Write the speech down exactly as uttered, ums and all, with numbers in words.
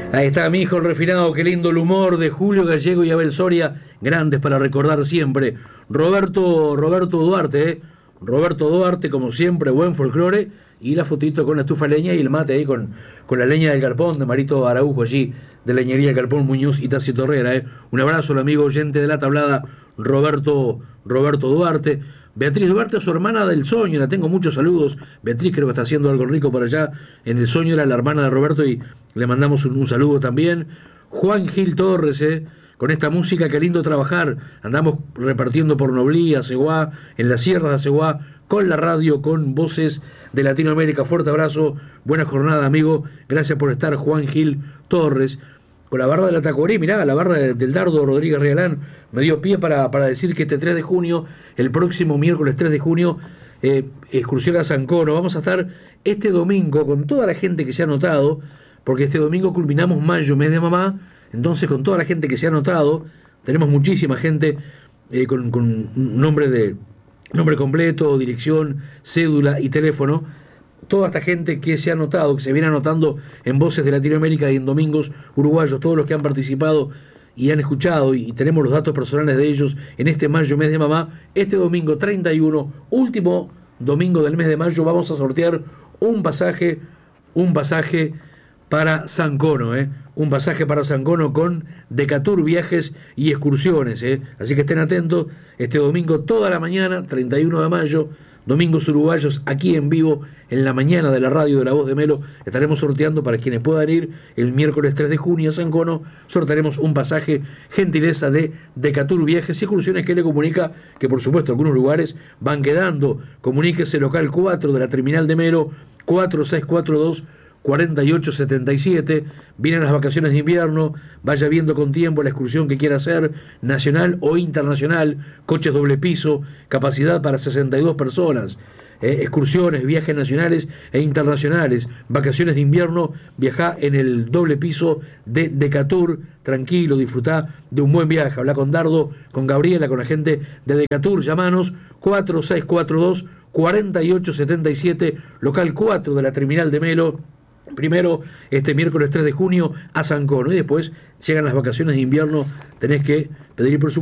Ahí está mi hijo el refinado, qué lindo el humor de Julio Gallego y Abel Soria, grandes para recordar siempre. Roberto, Roberto Duarte, ¿eh? Roberto Duarte, como siempre, buen folclore, y la fotito con la estufa leña y el mate ahí con, con la leña del galpón de Marito Araujo allí, de Leñería Galpón Muñoz y Tácito Herrera. ¿eh? Un abrazo al amigo oyente de la tablada, Roberto, Roberto Duarte. Beatriz Duarte, su hermana del Sueño, la tengo muchos saludos. Beatriz creo que está haciendo algo rico por allá. En el Sueño era la hermana de Roberto y le mandamos un, un saludo también. Juan Gil Torres, eh, con esta música, qué lindo trabajar. Andamos repartiendo por Noblí, Aceguá, en las sierras de Aceguá, con la radio, con voces de Latinoamérica. Fuerte abrazo, buena jornada, amigo. Gracias por estar, Juan Gil Torres. Con la barra de la Tacuarí, mirá, la barra de, del Dardo Rodríguez Realán me dio pie para, para decir que este tres de junio, el próximo miércoles tres de junio, eh, excursión a San Cono. Vamos a estar este domingo con toda la gente que se ha anotado, porque este domingo culminamos mayo, mes de mamá, entonces con toda la gente que se ha anotado, tenemos muchísima gente eh, con, con nombre de nombre completo, dirección, cédula y teléfono. Toda esta gente que se ha anotado, que se viene anotando en Voces de Latinoamérica y en Domingos Uruguayos, todos los que han participado y han escuchado, y tenemos los datos personales de ellos en este mayo, mes de mamá. Este domingo treinta y uno, último domingo del mes de mayo, vamos a sortear un pasaje, un pasaje para San Cono, ¿eh? un pasaje para San Cono con Decatur Viajes y Excursiones. ¿eh? Así que estén atentos, este domingo toda la mañana, treinta y uno de mayo, Domingos Uruguayos, aquí en vivo, en la mañana de la radio de La Voz de Melo, estaremos sorteando para quienes puedan ir el miércoles tres de junio a San Cono, sortearemos un pasaje, gentileza de Decatur Viajes y Excursiones, que le comunica que por supuesto algunos lugares van quedando. Comuníquese local cuatro de la terminal de Melo, cuatro seis cuatro dos, cuatro ocho siete siete, vienen las vacaciones de invierno, vaya viendo con tiempo la excursión que quiera hacer, nacional o internacional, coches doble piso, capacidad para sesenta y dos personas, eh, excursiones, viajes nacionales e internacionales, vacaciones de invierno, viajá en el doble piso de Decatur, tranquilo, disfrutá de un buen viaje. Habla con Dardo, con Gabriela, con la gente de Decatur, llamanos cuatro seis cuatro dos, cuatro ocho siete siete, local cuatro de la terminal de Melo. Primero, este miércoles tres de junio a San Cono, y después llegan las vacaciones de invierno, tenés que pedir por su